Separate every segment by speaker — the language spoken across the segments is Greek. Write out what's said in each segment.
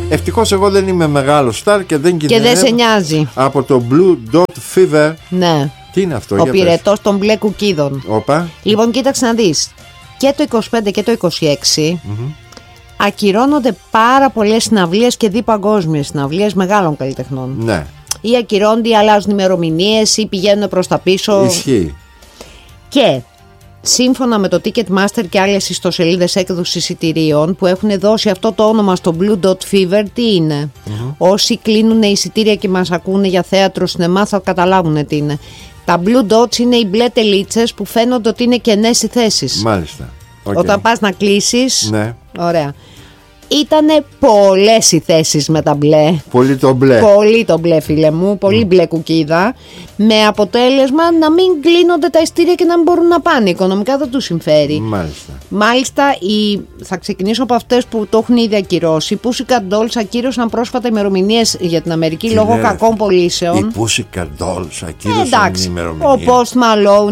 Speaker 1: Ευτυχώς εγώ δεν είμαι μεγάλο στάρ και δεν κινδυνεύω.
Speaker 2: Και δεν σε νοιάζει.
Speaker 1: Από το Blue Dot Fever.
Speaker 2: Ναι.
Speaker 1: Τι είναι αυτό?
Speaker 2: Ο πυρετός των μπλε κουκκίδων.
Speaker 1: Όπα.
Speaker 2: Λοιπόν, κοίταξε να δεις. Και το 25 και το 26 ακυρώνονται πάρα πολλές συναυλίες και δι' παγκόσμιες συναυλίες μεγάλων καλλιτεχνών.
Speaker 1: Ναι.
Speaker 2: Ή ακυρώνονται ή αλλάζουν ημερομηνίες ή πηγαίνουν προς τα πίσω.
Speaker 1: Ισχύει.
Speaker 2: Και σύμφωνα με το Ticketmaster και άλλες ιστοσελίδες έκδοσης εισιτηρίων που έχουν δώσει αυτό το όνομα στο Blue Dot Fever, τι είναι? Όσοι κλείνουν εισιτήρια και μας ακούνε για θέατρο, σινεμά, θα καταλάβουν τι είναι. Τα Blue Dots είναι οι μπλε τελίτσες που φαίνονται ότι είναι κενές οι θέσεις.
Speaker 1: Μάλιστα. Okay.
Speaker 2: Όταν πας να κλείσεις.
Speaker 1: Ναι.
Speaker 2: Ωραία. Ήτανε πολλές οι θέσεις με τα μπλε.
Speaker 1: Πολύ το μπλε.
Speaker 2: Πολύ το μπλε, φίλε μου. Πολύ μπλε κουκκίδα. Με αποτέλεσμα να μην κλείνονται τα ειστήρια και να μην μπορούν να πάνε. Οικονομικά δεν τους συμφέρει. Μάλιστα, θα ξεκινήσω από αυτές που το έχουν ήδη ακυρώσει. Οι Pussycat Dolls ακύρωσαν πρόσφατα ημερομηνίες για την Αμερική λόγω κακών πωλήσεων.
Speaker 1: Οι Pussycat Dolls ακύρωσαν ημερομηνίες.
Speaker 2: Ο Post Malone,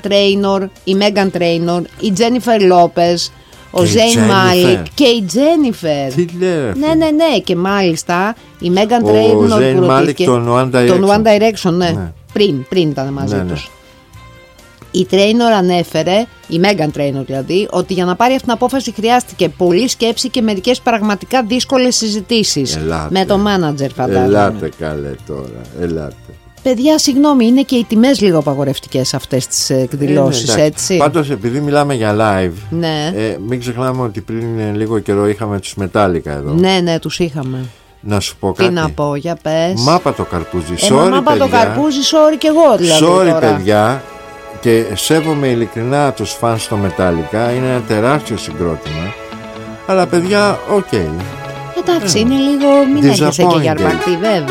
Speaker 2: η Megan Trainor, η Jennifer Lopez, ο Zayn Malik και η Jennifer.
Speaker 1: Τι λέει?
Speaker 2: Ναι. Και μάλιστα η Megan Trainor.
Speaker 1: Ο Zayn Malik τον
Speaker 2: One Direction, ναι. Πριν ήταν μαζί τους. Η Trainor ανέφερε, η Megan Trainor δηλαδή, ότι για να πάρει αυτήν την απόφαση χρειάστηκε πολλή σκέψη και μερικές πραγματικά δύσκολες συζητήσεις. Με το manager, φαντάζομαι.
Speaker 1: Ελάτε καλέ τώρα, ελάτε.
Speaker 2: Παιδιά, συγγνώμη, είναι και οι τιμές λίγο απαγορευτικές αυτές τις εκδηλώσεις, έτσι.
Speaker 1: Πάντως, επειδή μιλάμε για live,
Speaker 2: ναι.
Speaker 1: Μην ξεχνάμε ότι πριν λίγο καιρό είχαμε τους Metallica εδώ.
Speaker 2: Ναι, τους είχαμε.
Speaker 1: Να σου πω κάτι.
Speaker 2: Τι να πω, για πες.
Speaker 1: Μάπα το καρπούζι, sorry
Speaker 2: μάπα
Speaker 1: παιδιά.
Speaker 2: Το καρπούζι, sorry κι εγώ δηλαδή.
Speaker 1: Sorry
Speaker 2: τώρα.
Speaker 1: παιδιά, και σέβομαι ειλικρινά τους φανς στο Metallica, είναι ένα τεράστιο συγκρότημα. Αλλά παιδιά, οκ.
Speaker 2: Εντάξει, είναι λίγο, μην έρχεσαι και για αρπακτή, βέβαια.